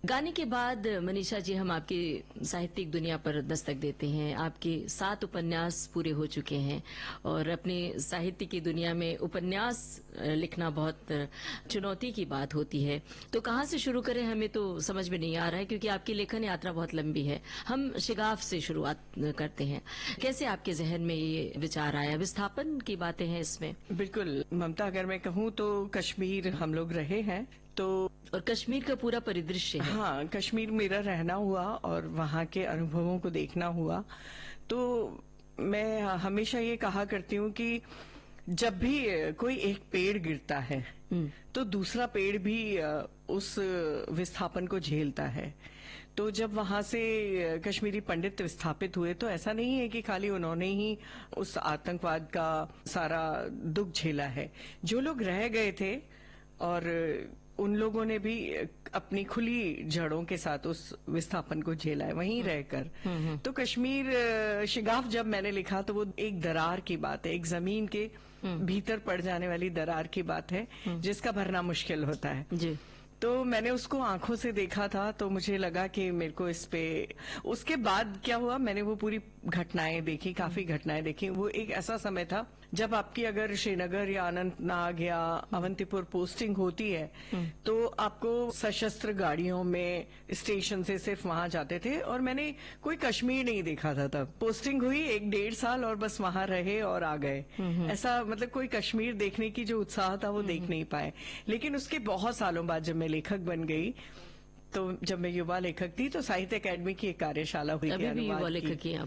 गाने के बाद मनीषा जी हम आपकी साहित्यिक दुनिया पर दस्तक देते हैं। आपके 7 उपन्यास पूरे हो चुके हैं और अपने साहित्य की दुनिया में उपन्यास लिखना बहुत चुनौती की बात होती है। तो कहाँ से शुरू करें हमें तो समझ में नहीं आ रहा है, क्योंकि आपकी लेखन यात्रा बहुत लंबी है। हम शिगाफ से शुरुआत करते हैं। कैसे आपके जहन में ये विचार आया? विस्थापन की बातें हैं इसमें। बिल्कुल ममता, अगर मैं कहूँ तो कश्मीर हम लोग रहे हैं, तो और कश्मीर का पूरा परिदृश्य है। हाँ, कश्मीर मेरा रहना हुआ और वहाँ के अनुभवों को देखना हुआ। तो मैं हमेशा ये कहा करती हूँ कि जब भी कोई एक पेड़ गिरता है तो दूसरा पेड़ भी उस विस्थापन को झेलता है। तो जब वहां से कश्मीरी पंडित विस्थापित हुए तो ऐसा नहीं है कि खाली उन्होंने ही उस आतंकवाद का सारा दुख झेला है। जो लोग रह गए थे और उन लोगों ने भी अपनी खुली जड़ों के साथ उस विस्थापन को झेला है वहीं रहकर। तो कश्मीर शिगाफ जब मैंने लिखा तो वो एक दरार की बात है, एक जमीन के भीतर पड़ जाने वाली दरार की बात है जिसका भरना मुश्किल होता है जी। तो मैंने उसको आंखों से देखा था, तो मुझे लगा कि मेरे को इस पे। उसके बाद क्या हुआ, मैंने वो पूरी घटनाएं देखी, काफी घटनाएं देखी। वो एक ऐसा समय था जब आपकी अगर श्रीनगर या अनंतनाग या अवंतीपुर पोस्टिंग होती है तो आपको सशस्त्र गाड़ियों में स्टेशन से सिर्फ वहां जाते थे, और मैंने कोई कश्मीर नहीं देखा था तब। पोस्टिंग हुई 1-1.5 साल और बस वहां रहे और आ गए। ऐसा मतलब कोई कश्मीर देखने की जो उत्साह था वो देख नहीं पाए। लेकिन उसके बहुत सालों बाद जब मैं लेखक बन गई, तो जब मैं युवा लेखक थी तो साहित्य अकादमी की एक कार्यशाला हुई। अभी भी युवा लेखक ही आप।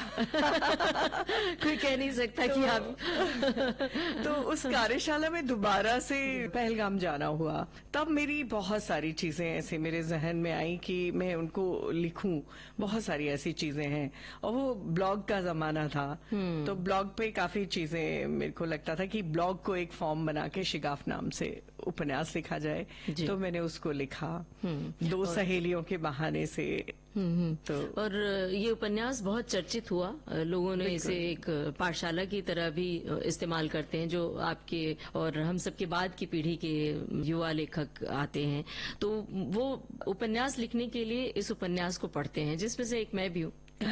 कोई कह नहीं सकता कि आप। तो उस कार्यशाला में दोबारा से पहलगाम जाना हुआ। तब मेरी बहुत सारी चीजें ऐसे मेरे जहन में आई कि मैं उनको लिखूं। बहुत सारी ऐसी चीजें हैं, और वो ब्लॉग का जमाना था। तो ब्लॉग पे काफी चीजें मेरे को लगता था कि ब्लॉग को एक फॉर्म बना के शिगाफ नाम से उपन्यास लिखा जाए। तो मैंने उसको लिखा 2 सहेलियों के बहाने से। तो और ये उपन्यास बहुत चर्चित हुआ। लोगों ने इसे एक पाठशाला की तरह भी इस्तेमाल करते हैं। जो आपके और हम सबके बाद की पीढ़ी के युवा लेखक आते हैं तो वो उपन्यास लिखने के लिए इस उपन्यास को पढ़ते हैं, जिसमें से एक मैं भी हूँ।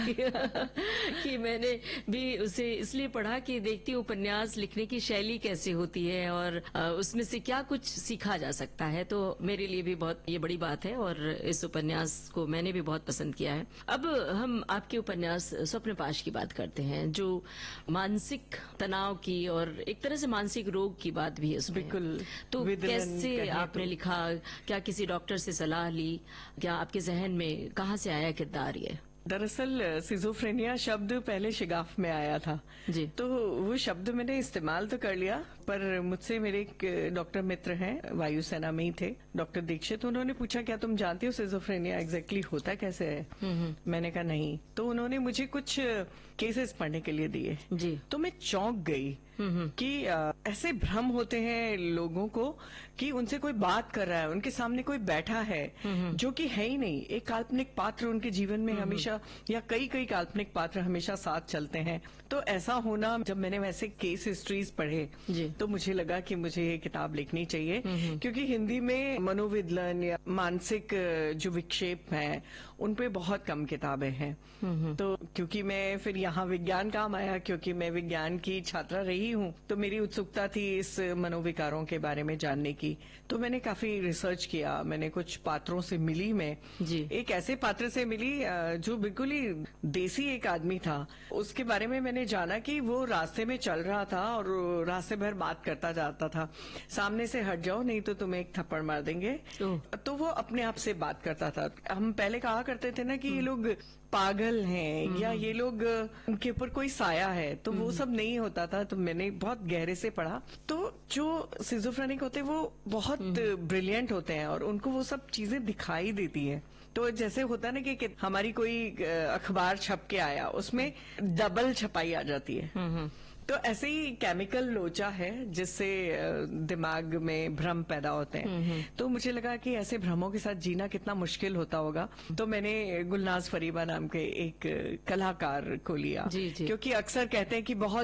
कि मैंने भी उसे इसलिए पढ़ा कि देखती हूँ उपन्यास लिखने की शैली कैसे होती है और उसमें से क्या कुछ सीखा जा सकता है। तो मेरे लिए भी बहुत ये बड़ी बात है और इस उपन्यास को मैंने भी बहुत पसंद किया है। अब हम आपके उपन्यास स्वप्नपाश की बात करते हैं, जो मानसिक तनाव की और एक तरह से मानसिक रोग की बात भी है उसमें। बिल्कुल। तो कैसे आपने लिखा? क्या किसी डॉक्टर से सलाह ली? क्या आपके जहन में कहाँ से आया किरदार ये? दरअसल सिजोफ्रेनिया शब्द पहले शिगाफ में आया था जी। तो वो शब्द मैंने इस्तेमाल तो कर लिया, पर मुझसे मेरे एक डॉक्टर मित्र हैं, वायुसेना में ही थे, डॉक्टर दीक्षित। उन्होंने पूछा क्या तुम जानती हो सिजोफ्रेनिया एग्जैक्टली होता कैसे है? मैंने कहा नहीं। तो उन्होंने मुझे कुछ केसेस पढ़ने के लिए दिए जी। तो मैं चौंक गई कि ऐसे भ्रम होते हैं लोगों को कि उनसे कोई बात कर रहा है, उनके सामने कोई बैठा है जो कि है ही नहीं। एक काल्पनिक पात्र उनके जीवन में हमेशा, या कई काल्पनिक पात्र हमेशा साथ चलते हैं। तो ऐसा होना, जब मैंने वैसे केस हिस्ट्रीज पढ़े तो मुझे लगा कि मुझे ये किताब लिखनी चाहिए, क्योंकि हिंदी में मनोविद्लन या मानसिक जो विक्षेप हैं उन पे बहुत कम किताबें हैं। तो क्योंकि मैं फिर यहाँ विज्ञान काम आया, क्योंकि मैं विज्ञान की छात्रा रही हूँ, तो मेरी उत्सुकता थी इस मनोविकारों के बारे में जानने की। तो मैंने काफी रिसर्च किया, मैंने कुछ पात्रों से मिली। मैं एक ऐसे पात्र से मिली जो बिल्कुल ही देसी एक आदमी था। उसके बारे में मैंने जाना कि वो रास्ते में चल रहा था और रास्ते भर बात करता जाता था, सामने से हट जाओ नहीं तो तुम्हें एक थप्पड़ मार देंगे। तो वो अपने आप से बात करता था। हम पहले कहा करते थे ना कि ये लोग पागल हैं या ये लोग उनके ऊपर कोई साया है, तो वो सब नहीं होता था। तो मैंने बहुत गहरे से पढ़ा। तो जो सिजोफ्रेनिक होते हैं वो बहुत ब्रिलियंट होते हैं और उनको वो सब चीजें दिखाई देती है। तो जैसे होता है ना कि हमारी कोई अखबार छप के आया, उसमें डबल छपाई आ जाती है। तो ऐसे ही केमिकल लोचा है जिससे दिमाग में भ्रम पैदा होते हैं। तो मुझे लगा कि ऐसे भ्रमों के साथ जीना कितना मुश्किल होता होगा। तो मैंने गुलनाज फरीबा नाम के एक कलाकार को लिया। जी। क्योंकि अक्सर कहते हैं कि बहुत